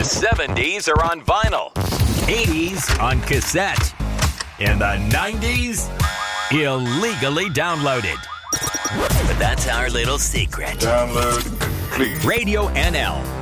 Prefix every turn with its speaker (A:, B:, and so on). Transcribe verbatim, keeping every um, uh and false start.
A: seventies are on vinyl, eighties on cassette, and the nineties illegally downloaded. But that's our little secret.
B: Download complete.
A: Radio N L.